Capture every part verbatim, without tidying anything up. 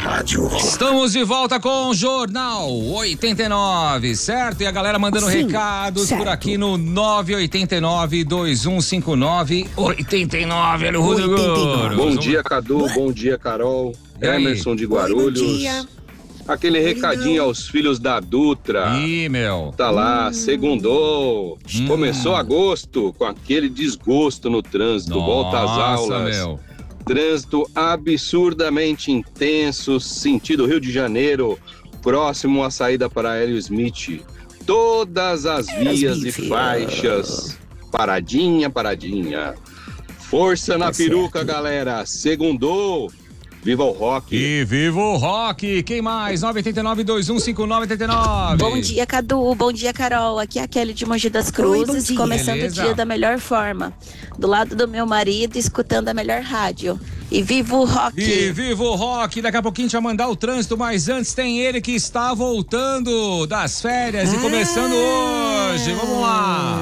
rádio. Estamos de volta com o Jornal oitenta e nove, certo? E a galera mandando Sim, recados certo. por aqui no nove oito nove, dois um cinco nove, oito nove. Olha o Rodrigo. Bom dia, Cadu. Bom dia, Carol. Emerson de Guarulhos. Oi, bom dia. Aquele recadinho aos filhos da Dutra. Ih, meu. Tá lá, hum. segundou. Hum. Começou agosto com aquele desgosto no trânsito. Nossa, volta às aulas. Meu. Trânsito absurdamente intenso, sentido Rio de Janeiro, próximo à saída para Hélio Smith. Todas as vias e faixas. Paradinha, paradinha. Força na peruca, galera. Segundou. Viva o rock! E viva o rock! Quem mais? nove oito nove, dois um cinco nove, oito nove. Bom dia, Cadu. Bom dia, Carol. Aqui é a Kelly de Mogi das Cruzes, Oi, começando Beleza. o dia da melhor forma. Do lado do meu marido, escutando a melhor rádio. E viva o rock! E viva o rock! Daqui a pouquinho a gente vai mandar o trânsito, mas antes tem ele que está voltando das férias ah, e começando hoje. Vamos lá!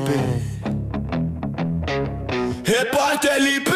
Repórter Lipe!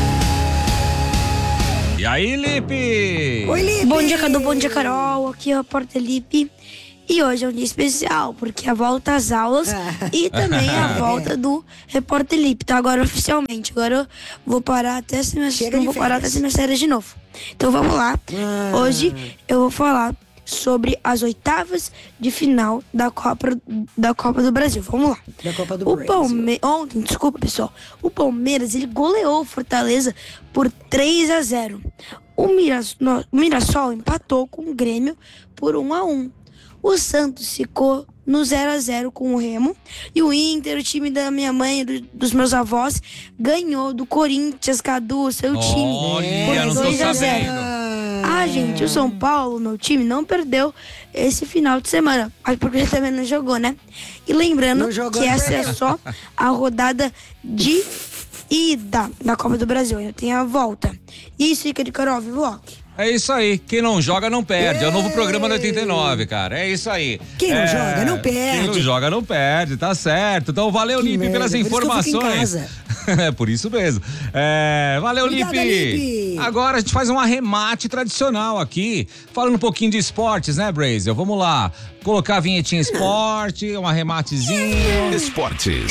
E aí, Lipe? Oi, Lipe! Bom dia, Cadu, bom dia, Carol. Aqui é o Repórter Lipe. E hoje é um dia especial, porque é a volta às aulas e também a volta do Repórter Lipe. Tá agora oficialmente. Agora eu vou parar até semestre, não vou parar até semestre de novo. Então vamos lá. Ah. Hoje eu vou falar sobre as oitavas de final da Copa, da Copa do Brasil. Vamos lá. Da Copa do o Brasil. Palme... Ontem, desculpa, pessoal. O Palmeiras, ele goleou o Fortaleza por três a zero. O, Miras... o Mirassol empatou com o Grêmio por um a um. O Santos ficou no zero a zero com o Remo. E o Inter, o time da minha mãe, do, dos meus avós, ganhou do Corinthians, Cadu, seu time, Olha, por dois a zero. Ah, gente, o São Paulo, meu time, não perdeu esse final de semana. Mas porque ele também não jogou, né? E lembrando que essa é só a rodada de ida da Copa do Brasil. Ainda tem a volta. Isso fica de Carol, vivo rock. É isso aí, quem não joga não perde, é o novo programa da oitenta e nove, cara, é isso aí. Quem não é... joga não perde. Quem não joga não perde, tá certo. Então valeu, que Lipe, merda. pelas informações. É por isso mesmo. É, valeu, Lipe. Lipe. Agora a gente faz um arremate tradicional aqui, falando um pouquinho de esportes, né, Brazel? Vamos lá, colocar a vinhetinha esporte, um arrematezinho. Esportes.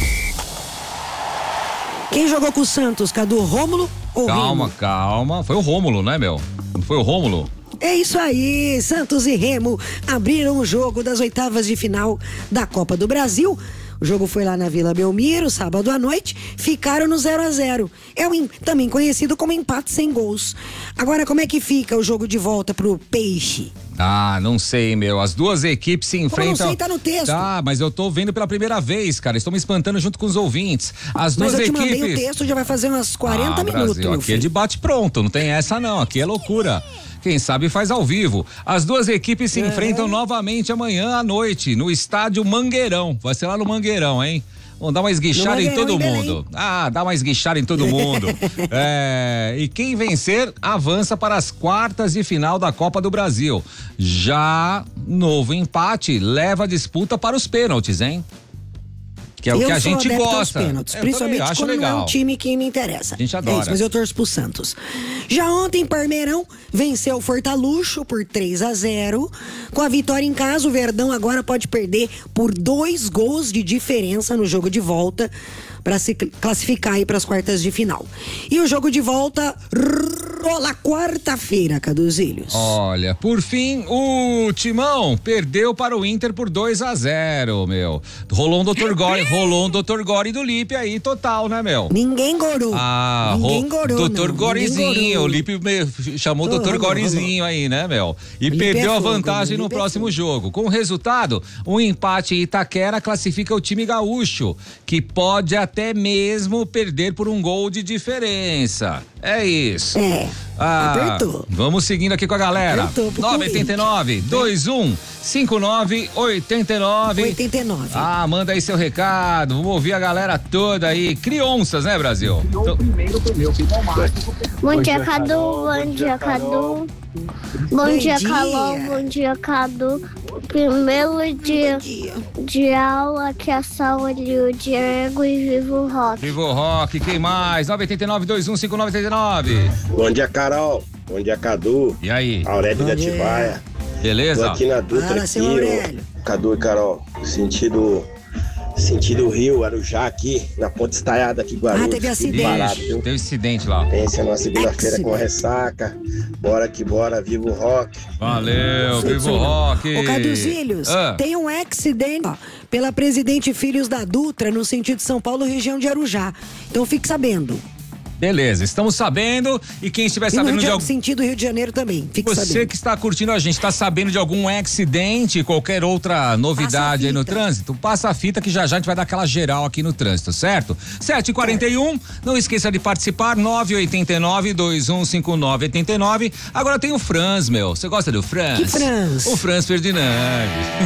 Quem jogou com o Santos, Cadu? Rômulo ou Calma, Remo? calma. Foi o Rômulo, né, meu? Não foi o Rômulo? É isso aí, Santos e Remo abriram o jogo das oitavas de final da Copa do Brasil. O jogo foi lá na Vila Belmiro, sábado à noite, ficaram no zero a zero. É um, também conhecido como empate sem gols. Agora, como é que fica o jogo de volta pro Peixe? Ah, não sei, meu. As duas equipes se enfrentam. Como não sei, tá no texto. Tá, mas eu tô vendo pela primeira vez, cara. Estou me espantando junto com os ouvintes. As duas mas eu equipes. Te mandei o texto, já vai fazer umas quarenta ah, minutos. Brasil, aqui filho. é de bate pronto, não tem essa não. Aqui é loucura. Quem sabe faz ao vivo. As duas equipes se é. enfrentam novamente amanhã à noite no estádio Mangueirão. Vai ser lá no Mangueirão, hein? Vamos dar uma esguichada em todo mundo. Ah, dá uma esguichada em todo mundo. É, e quem vencer avança para as quartas de final da Copa do Brasil. Já novo empate leva a disputa para os pênaltis, hein? Que é o eu que a gente gosta. Pênaltis, principalmente acho quando legal. não é um time que me interessa. A gente adora. É isso, mas eu torço pro Santos. Já ontem, Parmeirão venceu o Fortaluxo por três a zero. Com a vitória em casa, o Verdão agora pode perder por dois gols de diferença no jogo de volta para se classificar aí para as quartas de final. E o jogo de volta rola quarta-feira, Caduzilhos. Olha, por fim, o Timão perdeu para o Inter por dois a zero, meu. Rolou um doutor Gore, rolou um doutor Gore do Lipe aí, total, né, meu? Ninguém gorou. Ah, Ninguém gorou, doutor Gorezinho, o Lipe chamou o doutor Gorezinho aí, né, meu? E perdeu a vantagem no próximo jogo. Com o resultado, um empate em Itaquera classifica o time gaúcho, que pode até mesmo perder por um gol de diferença. É isso. É. Ah, apertou. Vamos seguindo aqui com a galera. nove oito nove, dois um cinco nove, oito nove. oitenta e nove. Ah, manda aí seu recado. Vamos ouvir a galera toda aí. Crianças, né, Brasil? Então... Bom dia, Cadu. Bom dia, Cadu. Bom dia, Calão. Bom dia, Cadu. Primeiro dia de aula, aqui é a Saúde, o Diego e Vivo o Rock. Vivo o Rock, quem mais? nove oito nove, dois um cinco nove oito nove. Bom dia, Carol. Bom dia, Cadu. E aí? Aurélio da Atibaia. Beleza? Tô aqui na Dutra, Fala, aqui, seu Aurélio. ó, Cadu e Carol, sentido, sentido Rio, Arujá aqui, na ponte estaiada aqui, Guarulhos. Ah, teve acidente. Parado, viu? Teve acidente lá. Pensa numa segunda-feira com ressaca, bora que bora, viva o rock. Valeu, viva o rock. Ô, Caduzilhos, Ah. tem um acidente ó, pela Presidente Filhos da Dutra, no sentido São Paulo, região de Arujá. Então fique sabendo. Beleza, estamos sabendo e quem estiver E no sabendo Rio de, de algum... sentido Rio de Janeiro também, fique Você sabendo. que está curtindo a gente, está sabendo de algum acidente, qualquer outra novidade aí no trânsito, passa a fita que já já a gente vai dar aquela geral aqui no trânsito, certo? sete e quarenta e um, não esqueça de participar, nove oito nove, dois um cinco nove oito nove. Agora tem o Franz, meu. Você gosta do Franz? Que Franz? O Franz Ferdinand.